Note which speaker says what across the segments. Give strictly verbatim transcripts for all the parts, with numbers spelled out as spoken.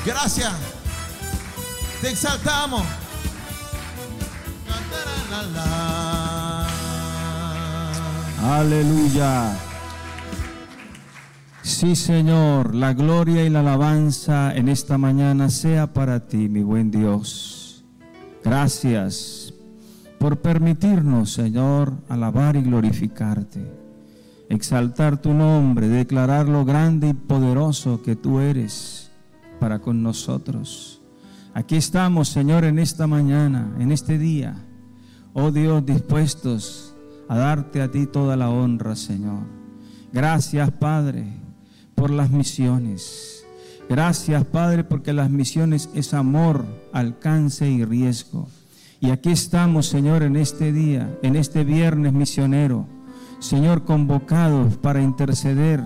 Speaker 1: Gracias. Te exaltamos.
Speaker 2: Aleluya. Sí, Señor, la gloria y la alabanza en esta mañana sea para ti, mi buen Dios. Gracias por permitirnos, Señor, alabar y glorificarte, exaltar tu nombre, declarar lo grande y poderoso que tú eres para con nosotros. Aquí estamos, Señor, en esta mañana, en este día, oh Dios, dispuestos a darte a ti toda la honra, Señor. Gracias, Padre, por las misiones. Gracias, Padre, porque las misiones es amor, alcance y riesgo. Y aquí estamos, Señor, en este día, en este viernes misionero, Señor, convocados para interceder,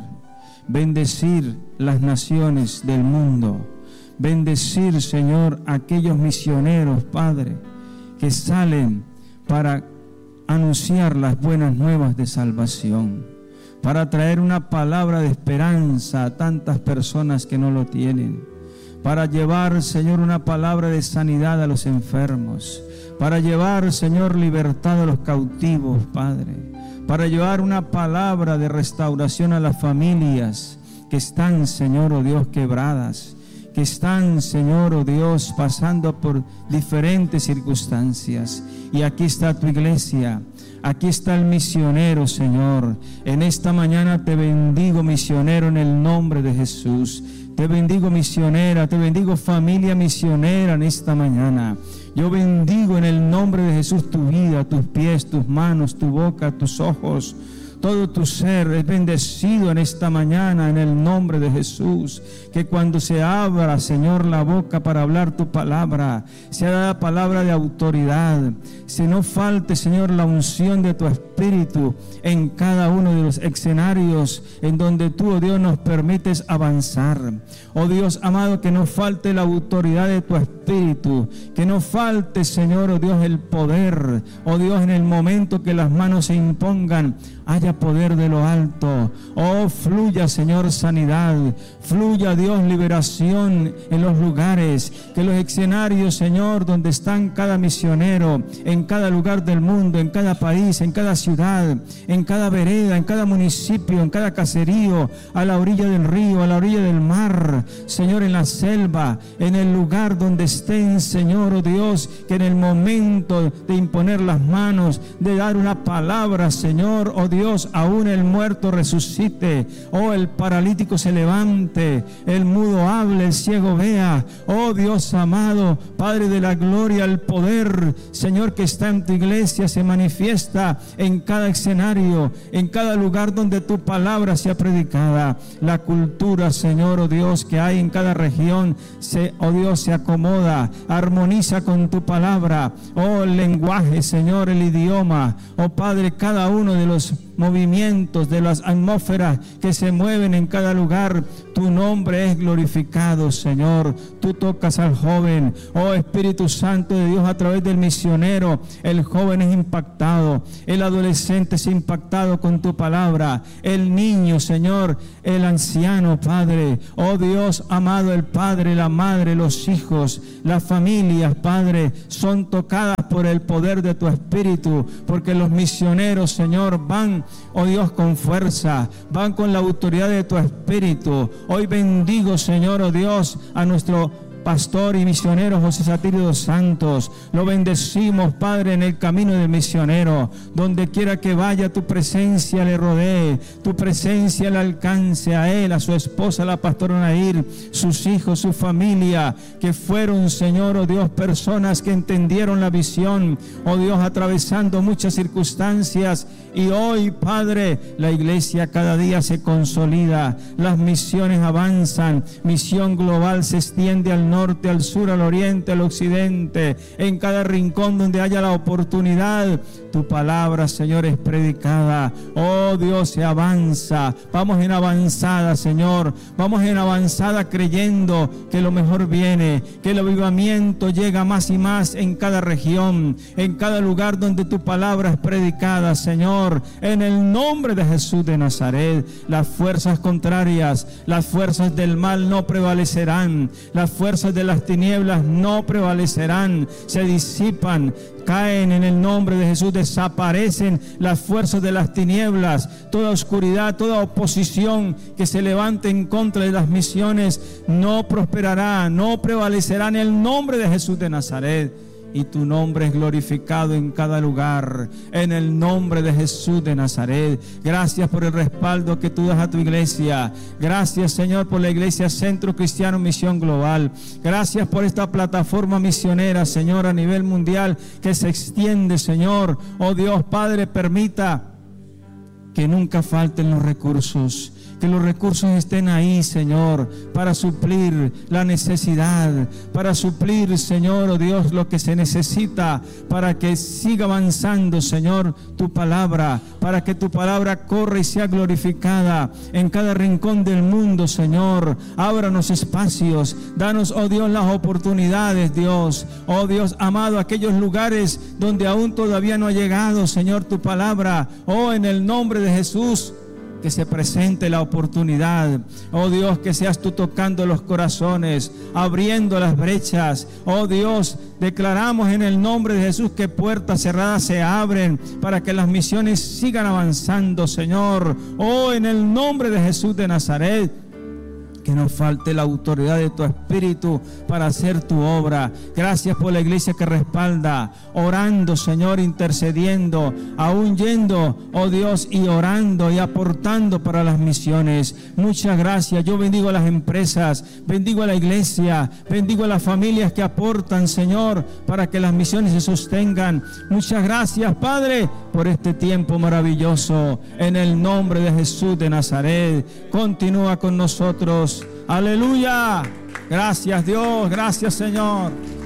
Speaker 2: bendecir las naciones del mundo. Bendecir, Señor, a aquellos misioneros, Padre, que salen para anunciar las buenas nuevas de salvación, para traer una palabra de esperanza a tantas personas que no lo tienen, para llevar, Señor, una palabra de sanidad a los enfermos, para llevar, Señor, libertad a los cautivos, Padre, para llevar una palabra de restauración a las familias que están, Señor, oh Dios, quebradas, que están, Señor, oh Dios, pasando por diferentes circunstancias. Y aquí está tu iglesia, aquí está el misionero, Señor. En esta mañana te bendigo, misionero, en el nombre de Jesús. Te bendigo, misionera, te bendigo, familia misionera, en esta mañana. Yo bendigo en el nombre de Jesús tu vida, tus pies, tus manos, tu boca, tus ojos. Todo tu ser es bendecido en esta mañana en el nombre de Jesús. Que cuando se abra, Señor, la boca para hablar tu palabra, sea la palabra de autoridad. Si no falte, Señor, la unción de tu Espíritu en cada uno de los escenarios en donde tú, oh Dios, nos permites avanzar. Oh Dios amado, que no falte la autoridad de tu Espíritu. Que no falte, Señor, oh Dios, el poder. Oh Dios, en el momento que las manos se impongan, haya poder de lo alto. Oh, fluya, Señor, sanidad. Fluya, Dios, liberación en los lugares. Que los escenarios, Señor, donde están cada misionero, en cada lugar del mundo, en cada país, en cada ciudad, en cada vereda, en cada municipio, en cada caserío, a la orilla del río, a la orilla del mar, Señor, en la selva, en el lugar donde estén, Señor, oh Dios, que en el momento de imponer las manos, de dar una palabra, Señor, oh Dios, Dios, aún el muerto resucite, oh, el paralítico se levante, el mudo hable, el ciego vea. Oh Dios amado, Padre de la gloria, el poder, Señor, que está en tu iglesia se manifiesta en cada escenario, en cada lugar donde tu palabra sea predicada. La cultura, Señor, oh Dios, que hay en cada región, se, oh Dios, se acomoda, armoniza con tu palabra. Oh, el lenguaje, Señor, el idioma, oh Padre, cada uno de los movimientos, de las atmósferas que se mueven en cada lugar, tu nombre es glorificado, Señor. Tú tocas al joven, oh Espíritu Santo de Dios, a través del misionero. El joven es impactado, el adolescente es impactado con tu palabra, el niño, Señor, el anciano, Padre. Oh Dios amado, el padre, la madre, los hijos, las familias, Padre, son tocadas por el poder de tu Espíritu, porque los misioneros, Señor, van, oh Dios, con fuerza, van con la autoridad de tu Espíritu. Hoy bendigo, Señor, oh Dios, a nuestro pastor y misionero José Satirio dos Santos. Lo bendecimos, Padre, en el camino del misionero. Donde quiera que vaya, tu presencia le rodee, tu presencia le alcance a él, a su esposa, la pastora Nair, sus hijos, su familia, que fueron, Señor, oh Dios, personas que entendieron la visión, oh Dios, atravesando muchas circunstancias. Y hoy, Padre, la iglesia cada día se consolida, las misiones avanzan, misión global se extiende al norte, norte, al sur, al oriente, al occidente, en cada rincón donde haya la oportunidad. Tu palabra, Señor, es predicada. Oh Dios, se avanza. Vamos en avanzada, Señor. Vamos en avanzada creyendo que lo mejor viene, que el avivamiento llega más y más en cada región, en cada lugar donde tu palabra es predicada, Señor. En el nombre de Jesús de Nazaret, las fuerzas contrarias, las fuerzas del mal no prevalecerán. Las fuerzas de las tinieblas no prevalecerán. Se disipan, caen en el nombre de Jesús, desaparecen las fuerzas de las tinieblas. Toda oscuridad, toda oposición que se levante en contra de las misiones no prosperará, no prevalecerá en el nombre de Jesús de Nazaret. Y tu nombre es glorificado en cada lugar, en el nombre de Jesús de Nazaret. Gracias por el respaldo que tú das a tu iglesia. Gracias, Señor, por la iglesia Centro Cristiano Misión Global. Gracias por esta plataforma misionera, Señor, a nivel mundial, que se extiende, Señor. Oh Dios, Padre, permita que nunca falten los recursos, que los recursos estén ahí, Señor, para suplir la necesidad, para suplir, Señor, oh Dios, lo que se necesita, para que siga avanzando, Señor, tu palabra, para que tu palabra corra y sea glorificada en cada rincón del mundo, Señor. Ábranos espacios, danos, oh Dios, las oportunidades, Dios. Oh Dios amado, aquellos lugares donde aún todavía no ha llegado, Señor, tu palabra. Oh, en el nombre de Jesús, que se presente la oportunidad. Oh Dios, que seas tú tocando los corazones, abriendo las brechas. Oh Dios, declaramos en el nombre de Jesús que puertas cerradas se abren para que las misiones sigan avanzando, Señor. Oh, en el nombre de Jesús de Nazaret, que no falte la autoridad de tu Espíritu para hacer tu obra. Gracias por la iglesia que respalda, orando, Señor, intercediendo, aún yendo, oh Dios, y orando y aportando para las misiones. Muchas gracias. Yo bendigo a las empresas, bendigo a la iglesia, bendigo a las familias que aportan, Señor, para que las misiones se sostengan. Muchas gracias, Padre, por este tiempo maravilloso. En el nombre de Jesús de Nazaret, continúa con nosotros. Aleluya. Gracias, Dios. Gracias, Señor.